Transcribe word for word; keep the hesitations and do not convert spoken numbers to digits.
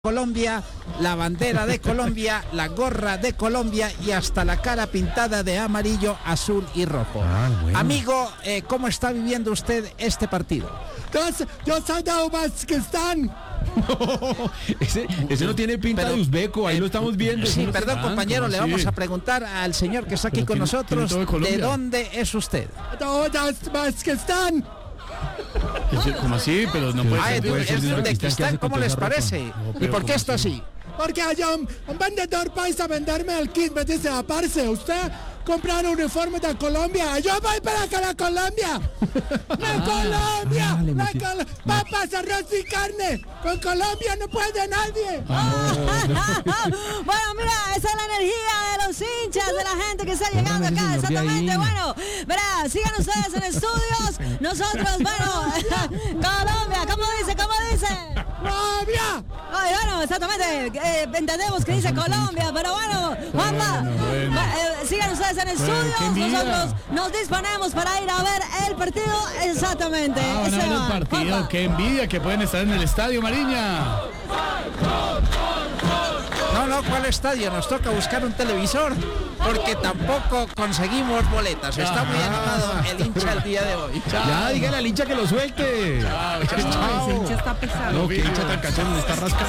Colombia, la bandera de Colombia, la gorra de Colombia y hasta la cara pintada de amarillo, azul y rojo. Ah, bueno. Amigo, eh, ¿cómo está viviendo usted este partido? Yo, yo soy de Uzbekistán. ese, ese no tiene pinta Pero, de uzbeco, ahí eh, lo estamos viendo. Sí, Eso perdón no- compañero, ah, le ¿cómo vamos así? a preguntar al señor que está aquí Pero con tiene- tiene nosotros, todo de ¿de Colombia. dónde es usted? De Uzbekistán. Ese- ¿Cómo así? Pero no puede Ah, ser. es de, puede ser es de Uzbekistán, ¿qué Uzbekistán, hace con ¿cómo toda les esa ropa? parece? No, ¿Y pero por qué ¿cómo está así? Porque hay un, un vendedor paisa a venderme el kit. Me dice, aparece, usted compra un uniforme de Colombia. Yo voy para acá, la Colombia. ¡La Colombia! ah, le la metí- Col- Papas, arroz y carne. Con Colombia no puede nadie. Bueno, mira, esa es la energía de los hinchas, de la gente que está llegando ese acá, señor de exactamente. ahí. Bueno, verá, sigan ustedes en estudios. Nosotros, bueno, Colombia, ¿cómo dice? ¿Cómo dice? ¡Colombia! Ay, bueno, exactamente, eh, entendemos que dice Colombia, pero bueno, Juanma, Bueno, bueno. va- eh, sigan ustedes en estudios, qué envidia. nosotros nos disponemos para ir a ver el partido, exactamente. Ah, van a ver el Esteban, partido, Juanma. qué envidia que pueden estar en el estadio, Mariña. No, no, ¿cuál estadio? Nos toca buscar un televisor porque tampoco conseguimos boletas. Está muy animado el hincha el día de hoy. Ya, dígale al hincha que lo suelte. Chao, Ese hincha está pesado. No, que hincha tan cachón, está rascando.